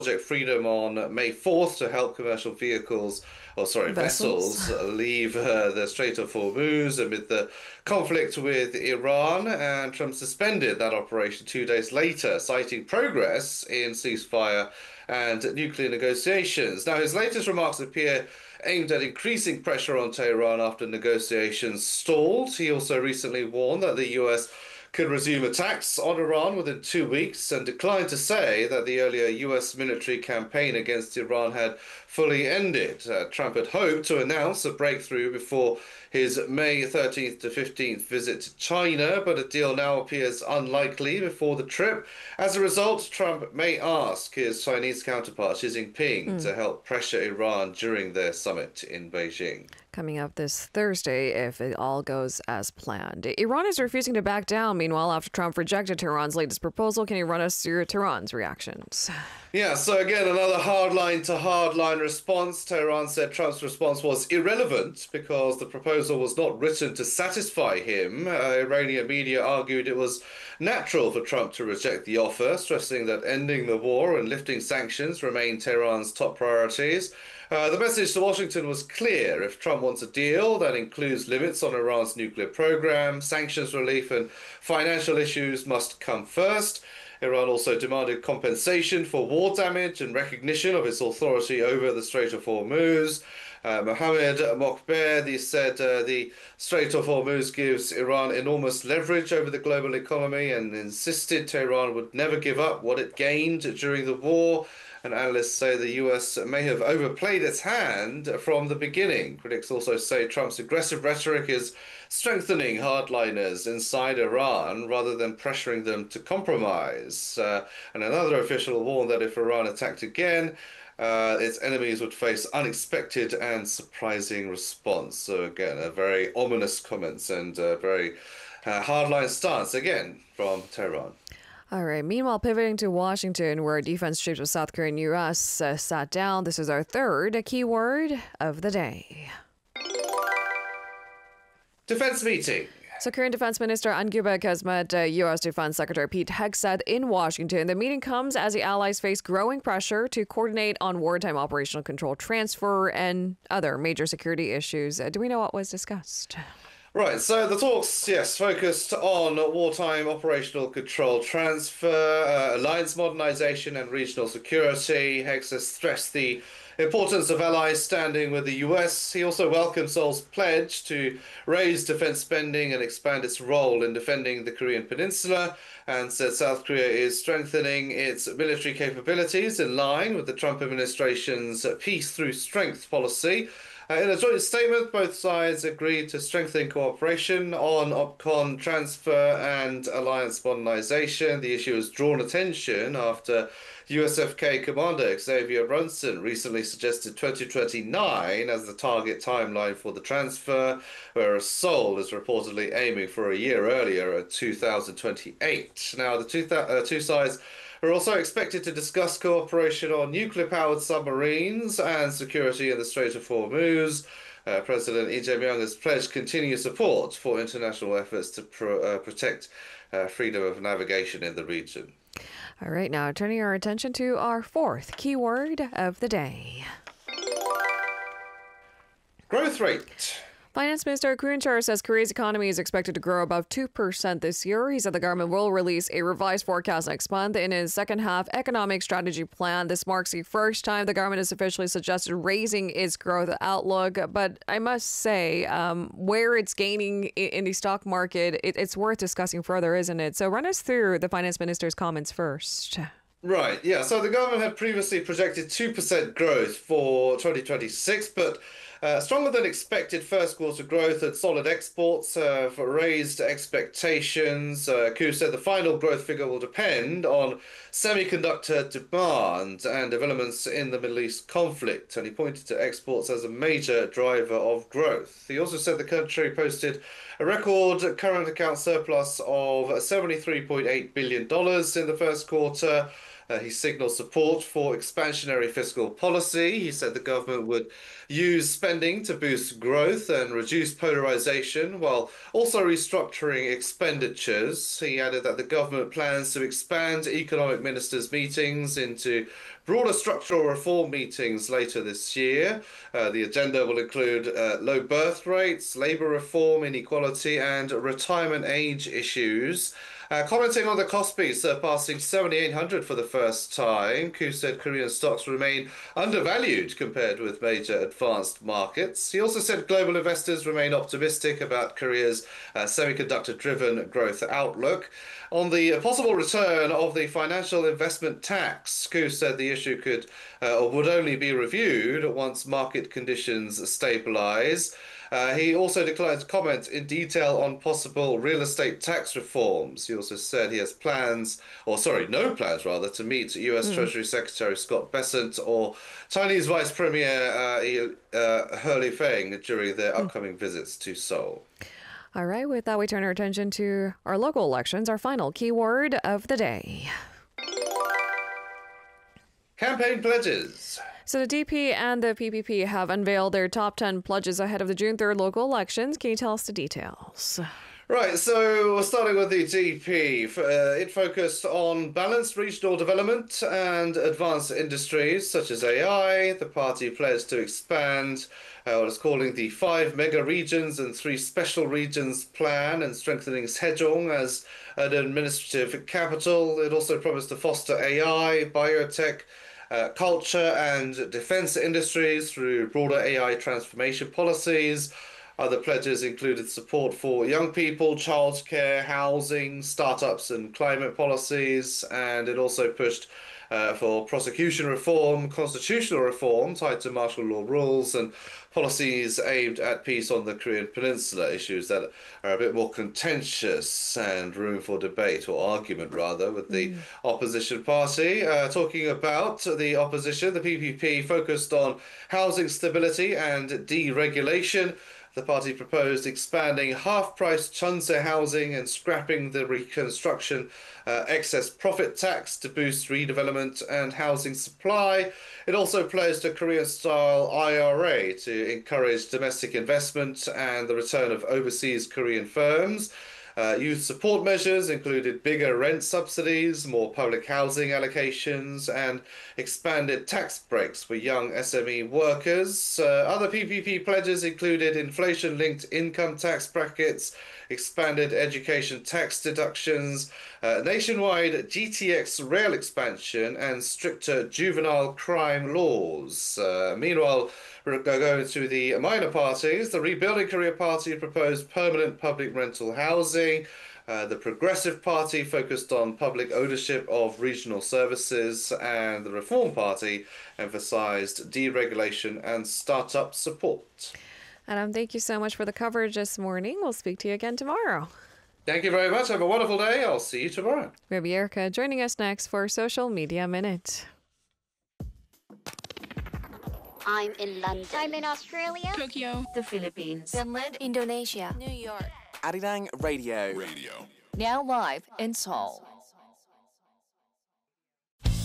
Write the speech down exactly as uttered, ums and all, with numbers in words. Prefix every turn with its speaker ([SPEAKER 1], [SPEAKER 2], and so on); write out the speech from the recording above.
[SPEAKER 1] Project Freedom on May fourth to help commercial vehicles, or sorry,
[SPEAKER 2] Vessels.
[SPEAKER 1] vessels leave uh, the Strait of Hormuz amid the conflict with Iran. And Trump suspended that operation two days later, citing progress in ceasefire and nuclear negotiations. Now, his latest remarks appear aimed at increasing pressure on Tehran after negotiations stalled. He also recently warned that the U S could resume attacks on Iran within two weeks and declined to say that the earlier U S military campaign against Iran had fully ended. Uh, Trump had hoped to announce a breakthrough before his May thirteenth to fifteenth visit to China, but a deal now appears unlikely before the trip. As a result, Trump may ask his Chinese counterpart Xi Jinping
[SPEAKER 2] Mm.
[SPEAKER 1] to help pressure Iran during their summit in Beijing.
[SPEAKER 2] Coming up this Thursday if it all goes as planned. Iran is refusing to back down. Meanwhile, after Trump rejected Tehran's latest proposal, can you run us through Tehran's reactions?
[SPEAKER 1] Yeah, so again, another hardline to hardline response. Tehran said Trump's response was irrelevant because the proposal was not written to satisfy him. Uh, Iranian media argued it was natural for Trump to reject the offer, stressing that ending the war and lifting sanctions remain Tehran's top priorities. Uh, the message to Washington was clear. If Trump wants a deal that includes limits on Iran's nuclear program, sanctions relief, and financial issues must come first. Iran also demanded compensation for war damage and recognition of its authority over the Strait of Hormuz. Uh, Mohammed Mokberi said uh, the Strait of Hormuz gives Iran enormous leverage over the global economy and insisted Tehran would never give up what it gained during the war. And analysts say the U S may have overplayed its hand from the beginning. Critics also say Trump's aggressive rhetoric is strengthening hardliners inside Iran rather than pressuring them to compromise. Uh, and another official warned that if Iran attacked again, uh, its enemies would face unexpected and surprising response. So again, a very ominous comments and a very uh, hardline stance again from Tehran.
[SPEAKER 2] All right. Meanwhile, pivoting to Washington, where defense chiefs of South Korea and U S uh, sat down. This is our third keyword of the day.
[SPEAKER 1] Defense meeting.
[SPEAKER 2] So Korean Defense Minister An Kyubek has met uh, U S. Defense Secretary Pete Hegseth in Washington. The meeting comes as the allies face growing pressure to coordinate on wartime operational control transfer and other major security issues. Uh, do we know what was discussed?
[SPEAKER 1] Right, so the talks, yes, focused on wartime operational control transfer, uh, alliance modernization, and regional security. Hegseth stressed the importance of allies standing with the U S. He also welcomed Seoul's pledge to raise defense spending and expand its role in defending the Korean Peninsula, and said South Korea is strengthening its military capabilities in line with the Trump administration's peace through strength policy. Uh, in a joint statement, both sides agreed to strengthen cooperation on OPCON transfer and alliance modernization. The issue has drawn attention after U S F K Commander Xavier Brunson recently suggested twenty twenty-nine as the target timeline for the transfer, whereas Seoul is reportedly aiming for a year earlier at two thousand twenty-eight. Now, the two, th uh, two sides are also expected to discuss cooperation on nuclear-powered submarines and security in the Strait of Hormuz. Uh, President Lee Jae-myung has pledged continued support for international efforts to pro uh, protect uh, freedom of navigation in the region.
[SPEAKER 2] All right, now turning our attention to our fourth keyword of the day.
[SPEAKER 1] Growth rate.
[SPEAKER 2] Finance Minister Koon Chul says Korea's economy is expected to grow above two percent this year. He said the government will release a revised forecast next month in his second half economic strategy plan. This marks the first time the government has officially suggested raising its growth outlook. But I must say, um, where it's gaining in the stock market, it, it's worth discussing further, isn't it? So run us through the Finance Minister's comments first.
[SPEAKER 1] Right, yeah. So the government had previously projected two percent growth for twenty twenty-six, but uh, stronger than expected first quarter growth and solid exports uh, for raised expectations. Uh, Koo said the final growth figure will depend on semiconductor demand and developments in the Middle East conflict, and he pointed to exports as a major driver of growth. He also said the country posted a record current account surplus of seventy-three point eight billion dollars in the first quarter. Uh, he signaled support for expansionary fiscal policy. He said the government would use spending to boost growth and reduce polarization while also restructuring expenditures. He added that the government plans to expand economic ministers' meetings into broader structural reform meetings later this year. Uh, the agenda will include uh, low birth rates, labour reform, inequality, and retirement age issues. Uh, commenting on the Kospi surpassing seventy-eight hundred for the first time, Koo said Korean stocks remain undervalued compared with major advanced markets. He also said global investors remain optimistic about Korea's uh, semiconductor-driven growth outlook. On the possible return of the financial investment tax, Koo said the issue could uh, or would only be reviewed once market conditions stabilize. Uh, he also declined to comment in detail on possible real estate tax reforms. He also said he has plans, or sorry, no plans rather, to meet U S Mm. Treasury Secretary Scott Bessent or Chinese Vice Premier uh, uh, He Lifeng during their upcoming mm. visits to Seoul.
[SPEAKER 2] All right, with that, we turn our attention to our local elections, our final keyword of the day.
[SPEAKER 1] Campaign pledges.
[SPEAKER 2] So the D P and the P P P have unveiled their top ten pledges ahead of the June third local elections. Can you tell us the details?
[SPEAKER 1] Right, so we're starting with the D P. Uh, it focused on balanced regional development and advanced industries such as A I. The party pledged to expand uh, what it's calling the five mega regions and three special regions plan and strengthening Sejong as an administrative capital. It also promised to foster A I, biotech, Uh, culture and defense industries through broader A I transformation policies. Other pledges included support for young people, childcare, housing, startups and climate policies, and it also pushed uh, for prosecution reform, constitutional reform tied to martial law rules, and policies aimed at peace on the Korean Peninsula, issues that are a bit more contentious and room for debate, or argument rather, with the mm. opposition party. Uh, talking about the opposition, the P P P focused on housing stability and deregulation. The party proposed expanding half-price chunse housing and scrapping the reconstruction uh, excess profit tax to boost redevelopment and housing supply. It also pledged a Korean-style I R A to encourage domestic investment and the return of overseas Korean firms. Uh, youth support measures included bigger rent subsidies, more public housing allocations, and expanded tax breaks for young S M E workers. Uh, other P P P pledges included inflation-linked income tax brackets, expanded education tax deductions, uh, nationwide G T X rail expansion, and stricter juvenile crime laws. Uh, meanwhile, we're going to the minor parties. The Rebuilding Korea Party proposed permanent public rental housing. Uh, the Progressive Party focused on public ownership of regional services, and the Reform Party emphasized deregulation and startup support.
[SPEAKER 2] Adam, thank you so much for the coverage this morning. We'll speak to you again tomorrow.
[SPEAKER 1] Thank you very much. Have a wonderful day. I'll see you tomorrow.
[SPEAKER 2] We have Erica joining us next for Social Media Minute.
[SPEAKER 3] I'm in London.
[SPEAKER 4] I'm in Australia.
[SPEAKER 5] Tokyo.
[SPEAKER 3] The Philippines.
[SPEAKER 4] Finland.
[SPEAKER 5] Indonesia.
[SPEAKER 4] New York.
[SPEAKER 6] Arirang Radio.
[SPEAKER 7] Radio.
[SPEAKER 8] Now live in Seoul.